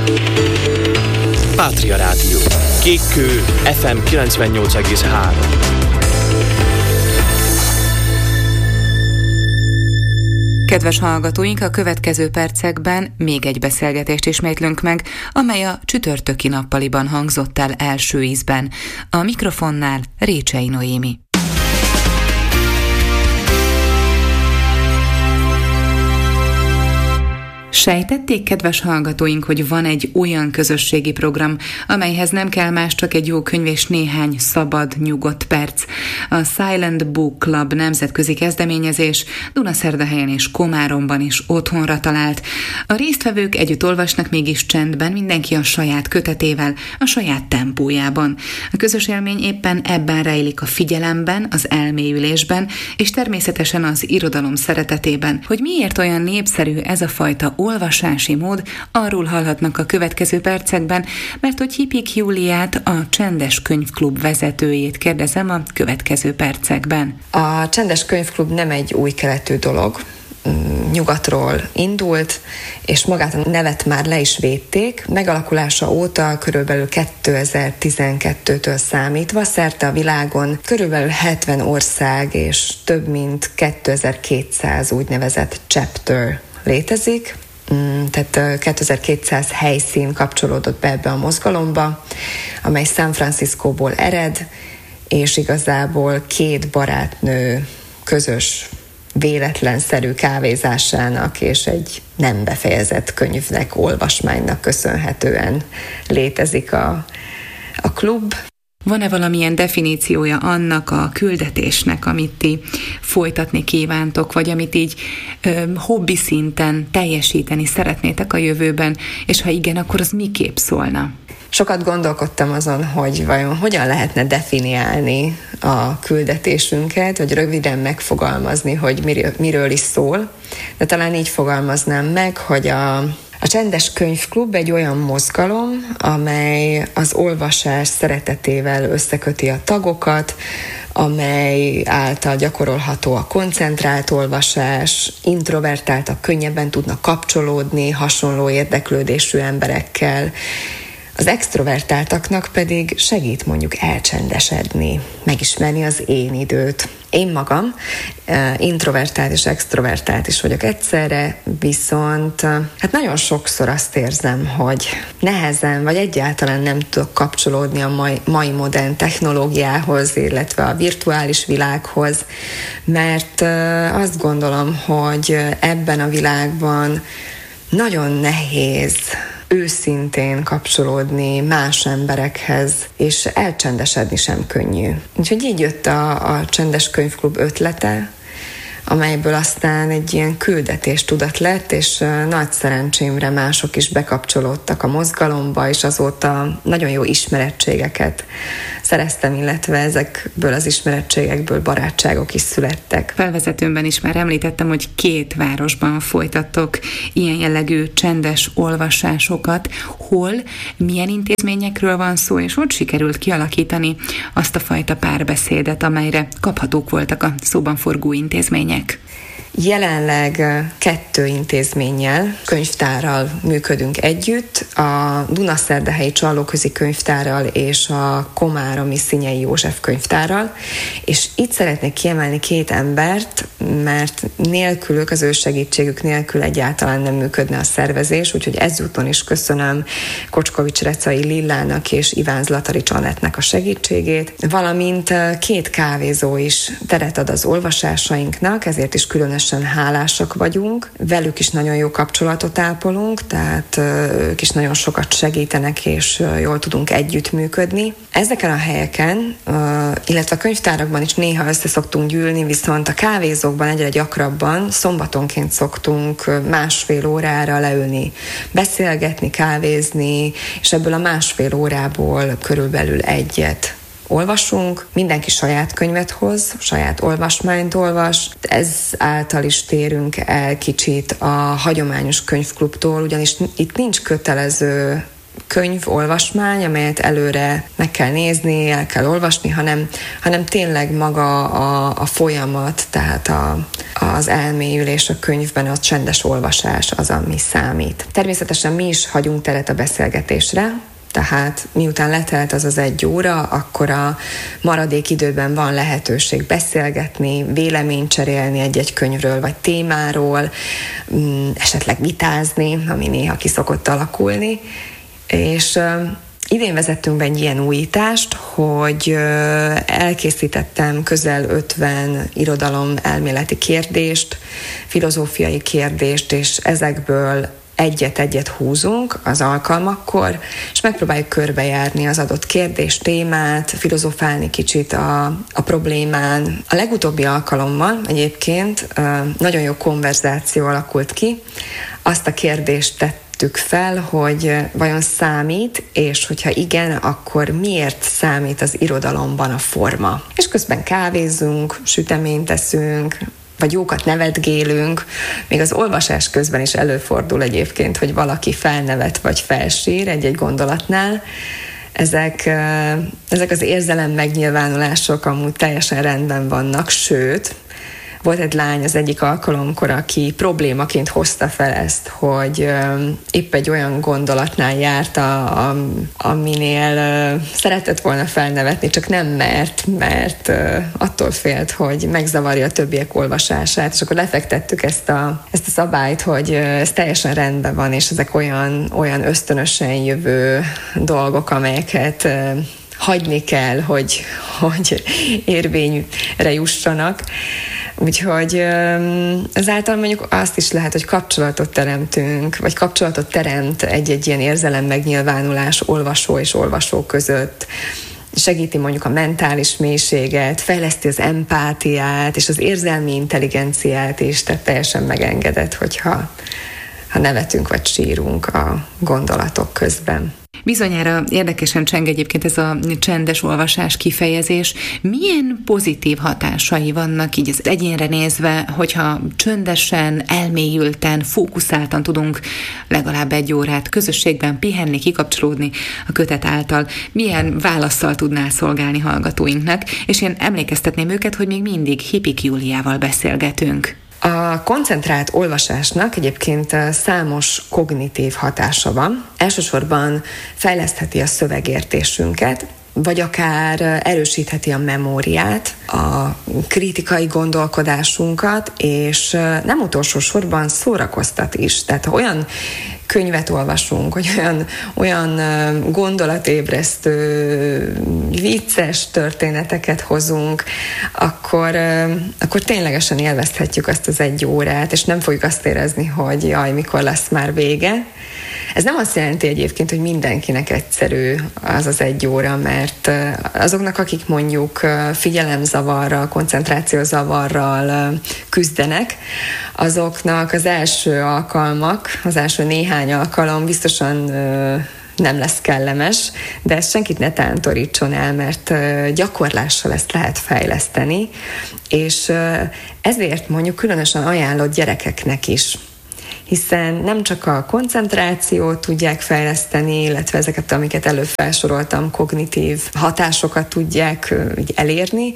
Pátria Rádió. Kékkő FM 98,3. Kedves hallgatóink, a következő percekben még egy beszélgetést ismétlünk meg, amely a csütörtöki nappaliban hangzott el első ízben. A mikrofonnál Récsei Noémi. Sejtették, kedves hallgatóink, hogy van egy olyan közösségi program, amelyhez nem kell más, csak egy jó könyv és néhány szabad, nyugodt perc. A Silent Book Club nemzetközi kezdeményezés Dunaszerdahelyen és Komáromban is otthonra talált. A résztvevők együtt olvasnak, mégis csendben, mindenki a saját kötetével, a saját tempójában. A közös élmény éppen ebben rejlik, a figyelemben, az elmélyülésben, és természetesen az irodalom szeretetében. Hogy miért olyan népszerű ez a fajta olvasási mód, arról hallhatnak a következő percekben, mert hogy Hipik Júliát, a Csendes Könyvklub vezetőjét kérdezem a következő percekben. A Csendes Könyvklub nem egy új keletű dolog, nyugatról indult, és magát a nevet már le is védték. Megalakulása óta körülbelül 2012-től számítva szerte a világon körülbelül 70 ország és több mint 2200 úgynevezett chapter létezik. Tehát 2200 helyszín kapcsolódott be ebbe a mozgalomba, amely San Franciscóból ered, és igazából két barátnő közös véletlenszerű kávézásának és egy nem befejezett könyvnek, olvasmánynak köszönhetően létezik a klub. Van-e valamilyen definíciója annak a küldetésnek, amit ti folytatni kívántok, vagy amit így hobbi szinten teljesíteni szeretnétek a jövőben, és ha igen, akkor az miképp szólna? Sokat gondolkodtam azon, hogy vajon hogyan lehetne definiálni a küldetésünket, vagy röviden megfogalmazni, hogy miről is szól. De talán így fogalmaznám meg, hogy a Csendes Könyvklub egy olyan mozgalom, amely az olvasás szeretetével összeköti a tagokat, amely által gyakorolható a koncentrált olvasás, introvertáltak könnyebben tudnak kapcsolódni hasonló érdeklődésű emberekkel, az extrovertáltaknak pedig segít mondjuk elcsendesedni, megismerni az én időt. Én magam introvertált és extrovertált is vagyok egyszerre, viszont hát nagyon sokszor azt érzem, hogy nehezen vagy egyáltalán nem tudok kapcsolódni a mai modern technológiához, illetve a virtuális világhoz, mert azt gondolom, hogy ebben a világban nagyon nehéz őszintén kapcsolódni más emberekhez, és elcsendesedni sem könnyű. Úgyhogy így jött a Csendes Könyvklub ötlete, amelyből aztán egy ilyen küldetéstudat lett, és nagy szerencsémre mások is bekapcsolódtak a mozgalomba, és azóta nagyon jó ismerettségeket szereztem, illetve ezekből az ismerettségekből barátságok is születtek. Felvezetőmben is már említettem, hogy 2 városban folytattok ilyen jellegű csendes olvasásokat. Hol, milyen intézményekről van szó, és hogy sikerült kialakítani azt a fajta párbeszédet, amelyre kaphatók voltak a szóban forgó intézmények? Jelenleg 2 intézménnyel, könyvtárral működünk együtt, a Dunaszerdahelyi Csallóközi Könyvtárral és a komáromi Szinyei József Könyvtárral, és itt szeretnék kiemelni 2 embert, mert nélkülük, az ő segítségük nélkül egyáltalán nem működne a szervezés, úgyhogy ezúton is köszönöm Kocskovics Recai Lillának és Iván Zlatarics Anettnek a segítségét, valamint 2 kávézó is teret ad az olvasásainknak, ezért is különösen hálásak vagyunk. Velük is nagyon jó kapcsolatot ápolunk, tehát ők is nagyon sokat segítenek, és jól tudunk együttműködni. Ezeken a helyeken, illetve a könyvtárakban is néha össze szoktunk gyűlni, viszont a kávézókban egyre gyakrabban szombatonként szoktunk 1,5 órára leülni, beszélgetni, kávézni, és ebből a 1,5 órából körülbelül 1 olvasunk, mindenki saját könyvet hoz, saját olvasmányt olvas. Ez által is térünk el kicsit a hagyományos könyvklubtól, ugyanis itt nincs kötelező könyvolvasmány, amelyet előre meg kell nézni, el kell olvasni, hanem tényleg maga a folyamat, tehát a az elmélyülés a könyvben, a csendes olvasás az, ami számít. Természetesen mi is hagyunk teret a beszélgetésre, tehát miután letelt az 1 óra, akkor a maradék időben van lehetőség beszélgetni, véleményt cserélni egy-egy könyvről vagy témáról, esetleg vitázni, ami néha ki szokott alakulni. És idén vezettünk be egy ilyen újítást, hogy elkészítettem közel 50 irodalom elméleti kérdést, filozófiai kérdést, és ezekből egyet-egyet húzunk az alkalmakkor, és megpróbáljuk körbejárni az adott kérdés, témát, filozofálni kicsit a problémán. A legutóbbi alkalommal egyébként nagyon jó konverzáció alakult ki. Azt a kérdést tettük fel, hogy vajon számít, és hogyha igen, akkor miért számít az irodalomban a forma? És közben kávézunk, süteményt teszünk, vagy jókat nevetgélünk, még az olvasás közben is előfordul egyébként, hogy valaki felnevet vagy felsír egy-egy gondolatnál. Ezek az érzelem megnyilvánulások amúgy teljesen rendben vannak, sőt, volt egy lány az egyik alkalomkor, aki problémaként hozta fel ezt, hogy épp egy olyan gondolatnál járt, aminél szeretett volna felnevetni, csak nem mert attól félt, hogy megzavarja a többiek olvasását, és akkor lefektettük ezt a szabályt, hogy ez teljesen rendben van, és ezek olyan ösztönösen jövő dolgok, amelyeket hagyni kell, hogy érvényre jussanak. Úgyhogy ezáltal mondjuk azt is lehet, hogy kapcsolatot teremtünk, vagy kapcsolatot teremt egy-egy ilyen érzelem megnyilvánulás olvasó és olvasó között. Segíti mondjuk a mentális mélységet, fejleszti az empátiát és az érzelmi intelligenciát is, tehát teljesen megengedett, hogyha nevetünk vagy sírunk a gondolatok közben. Bizonyára érdekesen cseng egyébként ez a csendes olvasás kifejezés. Milyen pozitív hatásai vannak így az egyénre nézve, hogyha csöndesen, elmélyülten, fókuszáltan tudunk legalább 1 órát közösségben pihenni, kikapcsolódni a kötet által? Milyen válasszal tudnál szolgálni hallgatóinknak? És én emlékeztetném őket, hogy még mindig Hipik Júliával beszélgetünk. A koncentrált olvasásnak egyébként számos kognitív hatása van. Elsősorban fejlesztheti a szövegértésünket, vagy akár erősítheti a memóriát, a kritikai gondolkodásunkat, és nem utolsó sorban szórakoztat is. Tehát ha olyan könyvet olvasunk, hogy olyan gondolatébresztő, vicces történeteket hozunk, akkor ténylegesen élvezhetjük azt az 1 órát, és nem fogjuk azt érezni, hogy jaj, mikor lesz már vége. Ez nem azt jelenti egyébként, hogy mindenkinek egyszerű az 1 óra, mert azoknak, akik mondjuk figyelemzavarral, koncentrációzavarral küzdenek, azoknak az első néhány alkalom biztosan nem lesz kellemes, de ezt senkit ne tántorítson el, mert gyakorlással ezt lehet fejleszteni, és ezért mondjuk különösen ajánlott gyerekeknek is, hiszen nem csak a koncentrációt tudják fejleszteni, illetve ezeket, amiket előbb felsoroltam, kognitív hatásokat tudják elérni,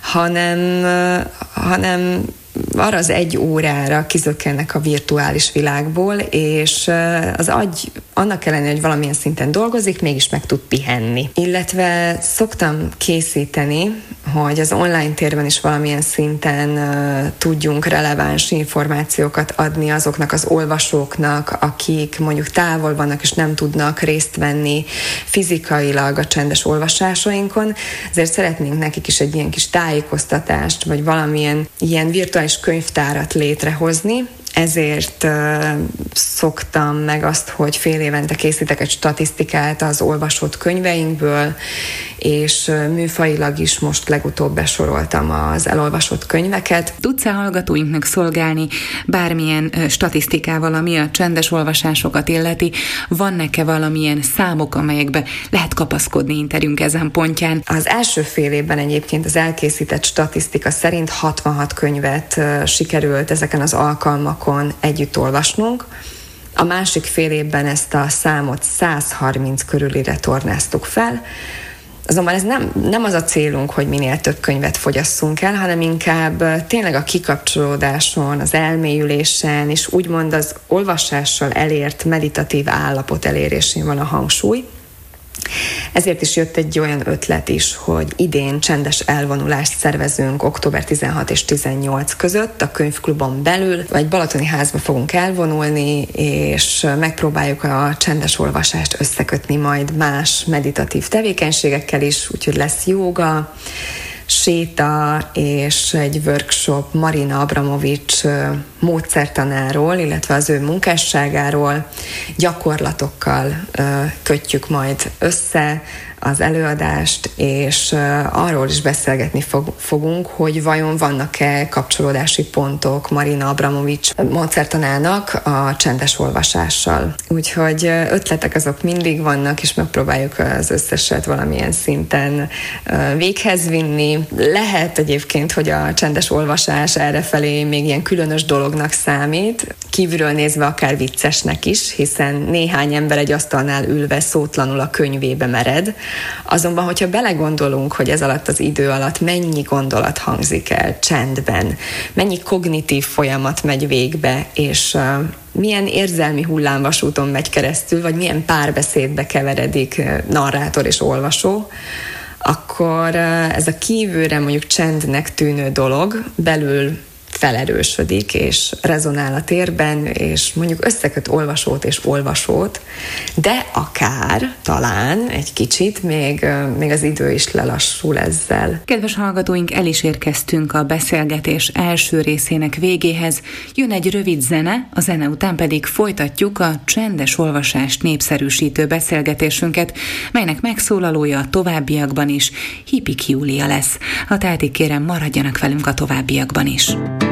hanem arra az 1 órára kizökkennek a virtuális világból, és az agy annak ellenére, hogy valamilyen szinten dolgozik, mégis meg tud pihenni. Illetve szoktam készíteni, hogy az online térben is valamilyen szinten tudjunk releváns információkat adni azoknak az olvasóknak, akik mondjuk távol vannak és nem tudnak részt venni fizikailag a csendes olvasásainkon. Ezért szeretnénk nekik is egy ilyen kis tájékoztatást, vagy valamilyen ilyen virtuális könyvtárat létrehozni. Ezért szoktam meg azt, hogy fél évente készítek egy statisztikát az olvasott könyveinkből, és műfajilag is most legutóbb besoroltam az elolvasott könyveket. Tudsz-e hallgatóinknak szolgálni bármilyen statisztikával, ami a csendes olvasásokat illeti? Van-e valamilyen számok, amelyekbe lehet kapaszkodni interjúnk ezen pontján? Az első fél évben egyébként az elkészített statisztika szerint 66 könyvet sikerült ezeken az alkalmakon együtt olvasnunk. A másik fél évben ezt a számot 130 körülire tornáztuk fel. Azonban ez nem az a célunk, hogy minél több könyvet fogyasszunk el, hanem inkább tényleg a kikapcsolódáson, az elmélyülésen, és úgymond az olvasással elért meditatív állapot elérésén van a hangsúly. Ezért is jött egy olyan ötlet is, hogy idén csendes elvonulást szervezünk október 16 és 18 között a könyvklubon belül, vagy Balatoni házba fogunk elvonulni, és megpróbáljuk a csendes olvasást összekötni majd más meditatív tevékenységekkel is, úgyhogy lesz jóga, séta és egy workshop Marina Abramovics módszertanáról, illetve az ő munkásságáról, gyakorlatokkal kötjük majd össze az előadást, és arról is beszélgetni fogunk, hogy vajon vannak-e kapcsolódási pontok Marina Abramovics módszertanának a csendes olvasással. Úgyhogy ötletek azok mindig vannak, és megpróbáljuk az összeset valamilyen szinten véghez vinni. Lehet egyébként, hogy a csendes olvasás errefelé még ilyen különös dolognak számít, kívülről nézve akár viccesnek is, hiszen néhány ember egy asztalnál ülve szótlanul a könyvébe mered. Azonban, hogyha belegondolunk, hogy ez alatt az idő alatt mennyi gondolat hangzik el csendben, mennyi kognitív folyamat megy végbe, és milyen érzelmi hullámvasúton megy keresztül, vagy milyen párbeszédbe keveredik narrátor és olvasó, akkor ez a kívülre mondjuk csendnek tűnő dolog belül felerősödik, és rezonál a térben, és mondjuk összeköt olvasót és olvasót, de akár, talán egy kicsit még az idő is lelassul ezzel. Kedves hallgatóink, el is érkeztünk a beszélgetés első részének végéhez. Jön egy rövid zene, a zene után pedig folytatjuk a csendes olvasást népszerűsítő beszélgetésünket, melynek megszólalója a továbbiakban is Hipik Júlia lesz. Ha tehetik, kérem, maradjanak velünk a továbbiakban is.